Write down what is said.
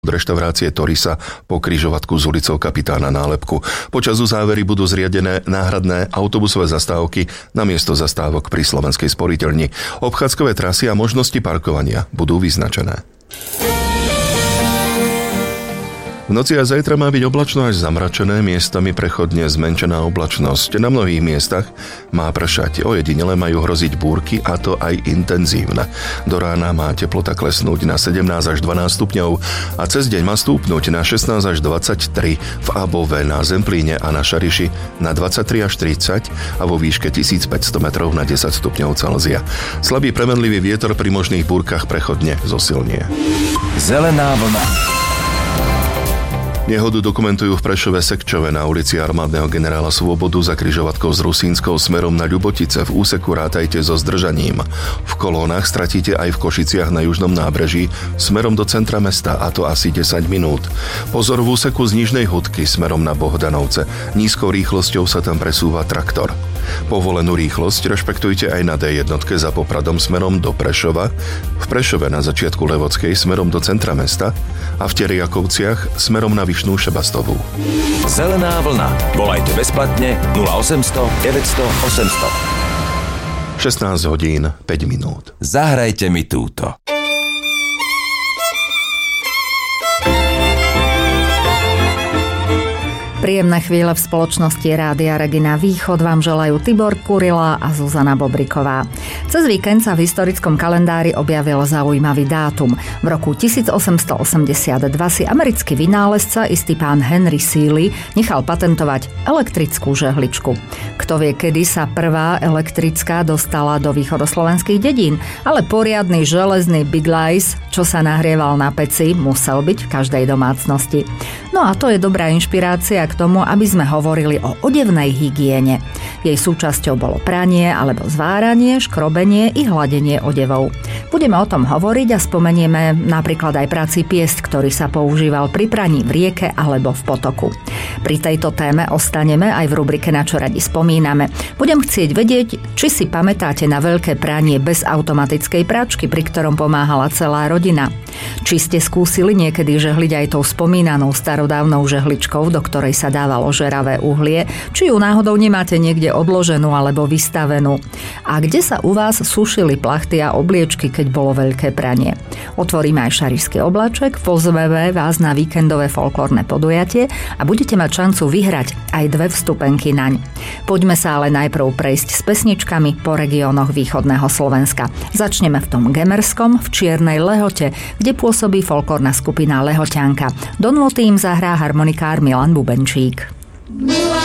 reštaurácie Torisa po križovatku s ulicou Kapitána Nálepku. Počas uzávery budú zriadené náhradné autobusové zastávky na miesto zastávok pri Slovenskej sporiteľni. Obchádzkové trasy a možnosti parkovania budú vyznačené. V noci a zajtra má byť oblačno až zamračené, miestami prechodne zmenšená oblačnosť. Na mnohých miestach má pršať. Ojedinele majú hroziť búrky, a to aj intenzívne. Do rána má teplota klesnúť na 17 až 12 stupňov a cez deň má stúpnuť na 16 až 23 v Above, na Zemplíne a na Šariši na 23 až 30 a vo výške 1500 metrov na 10 stupňov Celzia. Slabý premenlivý vietor pri možných búrkach prechodne zosilnie. Zelená vlna. Nehodu dokumentujú v Prešove Sekčove na ulici Armádneho generála Svobodu za križovatkou s Rusínskou smerom na Ľubotice. V úseku rátajte so zdržaním. V kolónach stratíte aj v Košiciach na južnom nábreží smerom do centra mesta, a to asi 10 minút. Pozor v úseku z Nižnej Hudky smerom na Bohdanovce. Nízkou rýchlosťou sa tam presúva traktor. Povolenú rýchlosť rešpektujte aj na D1 za Popradom smerom do Prešova, v Prešove na začiatku Levockej smerom do centra mesta a v Teriakovciach smerom na Vyšnú Šebastovú. Zelená vlna. Volajte bezplatne 0800 900 800. 16 hodín 5 minút. Zahrajte mi túto. Príjemné chvíle v spoločnosti Rádia Regina Východ vám želajú Tibor Kurila a Zuzana Bobriková. Cez víkend sa v historickom kalendári objavil zaujímavý dátum. V roku 1882 si americký vynálezca, istý pán Henry Seeley, nechal patentovať elektrickú žehličku. Kto vie, kedy sa prvá elektrická dostala do východoslovenských dedín, ale poriadny železný Big Lice, čo sa nahrieval na peci, musel byť v každej domácnosti. No a to je dobrá inšpirácia k tomu, aby sme hovorili o odevnej hygiene. Jej súčasťou bolo pranie alebo zváranie, škrobenie i hladenie odevov. Budeme o tom hovoriť a spomenieme napríklad aj prací piest, ktorý sa používal pri praní v rieke alebo v potoku. Pri tejto téme ostaneme aj v rubrike Na čo radi spomíname. Budem chcieť vedieť, či si pamätáte na veľké pranie bez automatickej pračky, pri ktorom pomáhala celá rodina. Či ste skúsili niekedy žehliť aj tou spomínanou starodávnou žehličkou, do ktorej sa dávalo žeravé uhlie, či ju náhodou nemáte niekde odloženú alebo vystavenú. A kde sa u vás sušili plachty a obliečky, keď bolo veľké pranie? Otvoríme aj šarišský obláček, pozveme vás na víkendové folklórne podujatie a budete mať šancu vyhrať aj 2 vstupenky naň. Poďme sa ale najprv prejsť s pesničkami po regiónoch východného Slovenska. Začneme v tom Gemerskom, v Čiernej Lehote, kde pôsobí folklórna skupina Lehoťanka. Do nôty im zahrá harmonikár Milan Bubenčík.